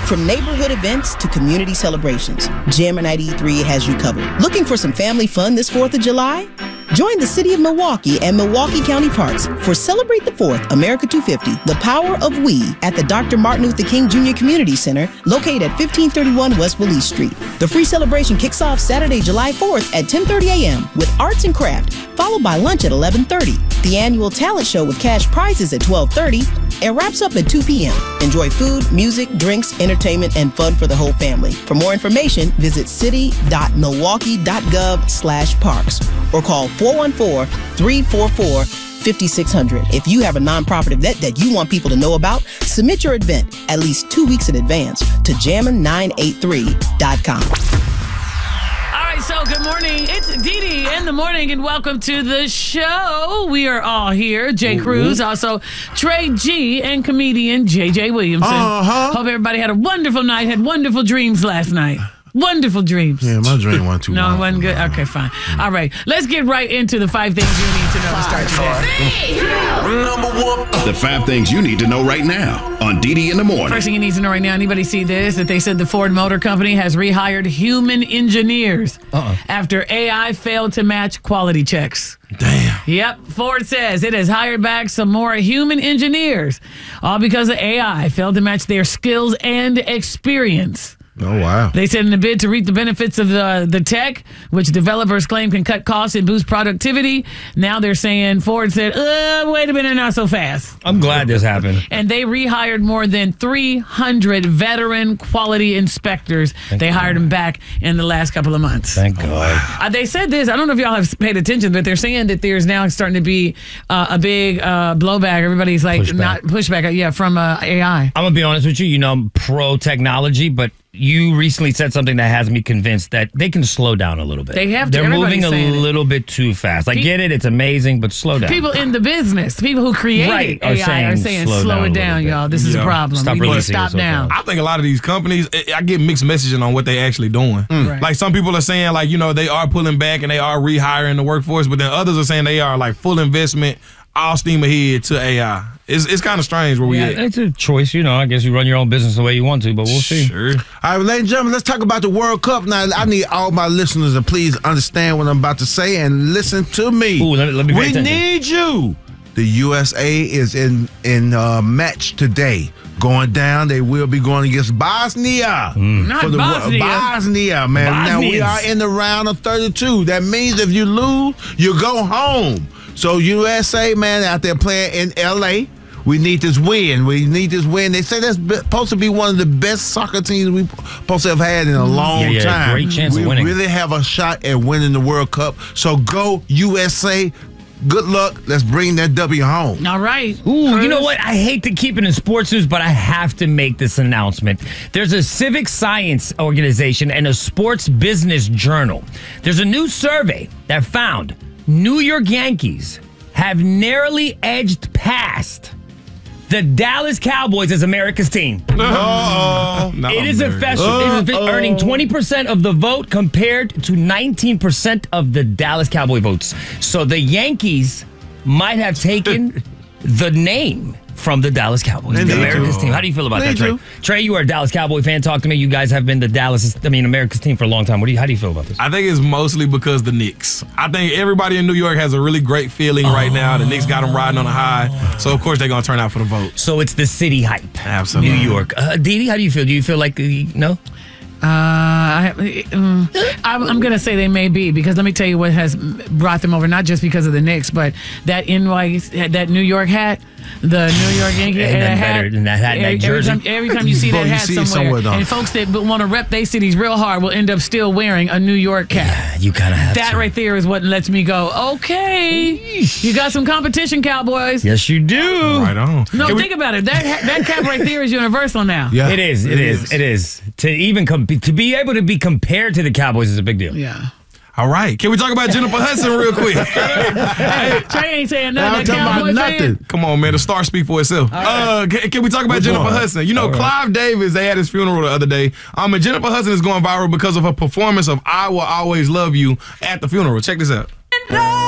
From neighborhood events to community celebrations, Jammer 93 has you covered. Looking for some family fun this 4th of July? Join the City of Milwaukee and Milwaukee County Parks for Celebrate the 4th America 250, The Power of We at the Dr. Martin Luther King Jr. Community Center located at 1531 West Willie Street. The free celebration kicks off Saturday, July 4th at 10:30 a.m. with arts and craft, followed by lunch at 11:30. The annual talent show with cash prizes at 12:30 and wraps up at 2 p.m. Enjoy food, music, drinks, entertainment, and fun for the whole family. For more information, visit city.milwaukee.gov/parks or call 414-344-5600. If you have a nonprofit event that you want people to know about, submit your event at least 2 weeks in advance to jammin983.com. So good morning. It's Dee Dee in the morning, and welcome to the show. We are all here. Jay Cruz, also Trey G, and comedian JJ Williamson. Hope everybody had a wonderful night, had wonderful dreams last night. Wonderful dreams. Yeah, my dream wasn't too No, long. it wasn't good? Okay, fine. All right, let's get right into the 5 things you need to know to start today. The 5 things you need to know right now on Dee in the Morning. First thing you need to know right now, anybody see this? That they said the Ford Motor Company has rehired human engineers after AI failed to match quality checks. Damn. Yep, Ford says it has hired back some more human engineers, all because the AI failed to match their skills and experience. Oh, wow. They said in a bid to reap the benefits of the tech, which developers claim can cut costs and boost productivity, now they're saying Ford said, wait a minute, not so fast. I'm glad this happened. And they rehired more than 300 veteran quality inspectors. They hired them back in the last couple of months. Thank God. They said this, I don't know if y'all have paid attention, but they're saying that there's now starting to be a big blowback. Everybody's like, pushback, from AI. I'm going to be honest with you. You know, I'm pro technology, but you recently said something that has me convinced that they can slow down a little bit. They have to. They're moving a Everybody's saying little bit too fast. I get it. It's amazing, but slow down. People in the business, people who create AI are saying slow it down, y'all. This is a problem. Stop We need to releasing stop it so now. I think a lot of these companies, I get mixed messaging on what they actually doing. Right. Like some people are saying, like, you know, they are pulling back and they are rehiring the workforce, but then others are saying they are like full investment, all steam ahead to AI. It's kind of strange where we at. It's a choice, you know. I guess you run your own business the way you want to, but we'll see. Sure. All right, ladies and gentlemen, let's talk about the World Cup. Now, I need all my listeners to please understand what I'm about to say and listen to me. Ooh, let me pay We attention. need you. The USA is in match today. Going down, they will be going against Bosnia. Not For the Bosnia. Bosnia, man. Now, we Bosnians. are in the round of 32. That means if you lose, you go home. So, USA, man, out there playing in L.A., we need this win. We need this win. They say that's supposed to be one of the best soccer teams we've supposed to have had in a long time. Great chance we of winning. really have a shot at winning the World Cup. So go USA. Good luck. Let's bring that W home. All right. Ooh, you know what? I hate to keep it in sports news, but I have to make this announcement. There's a civic science organization and a sports business journal. There's a new survey that found New York Yankees have narrowly edged past the Dallas Cowboys as America's team. It is earning 20% of the vote compared to 19% of the Dallas Cowboy votes. So the Yankees might have taken the name from the Dallas Cowboys, the America's team. How do you feel about that, Trey? Trey, you are a Dallas Cowboy fan. Talk to me. You guys have been the America's team for a long time. How do you feel about this? I think it's mostly because the Knicks. I think everybody in New York has a really great feeling right now. The Knicks got them riding on a high. So, of course, they're going to turn out for the vote. So it's the city hype. Absolutely. New York. Dee Dee, how do you feel? Do you feel like, no? I'm going to say they may be, because let me tell you what has brought them over, not just because of the Knicks, but that that New York hat, the New York Yankee hat. And that hat and that jersey. Every time you see that hat somewhere, and folks that want to rep their cities real hard will end up still wearing a New York cap. Yeah, you kind of have that to. right there is what lets me go, okay, you got some competition, Cowboys. Yes, you do. Right on. No, think about it. That cap right there is universal now. Yeah, It is. To even to be able to be compared to the Cowboys is a big deal. Yeah. All right. Can we talk about Jennifer Hudson real quick? Trey ain't saying nothing. I'm talking about nothing. Come on, man. The star speak for itself. Can we talk about Jennifer Hudson? You know, Clive Davis, they had his funeral the other day. And Jennifer Hudson is going viral because of her performance of I Will Always Love You at the funeral. Check this out.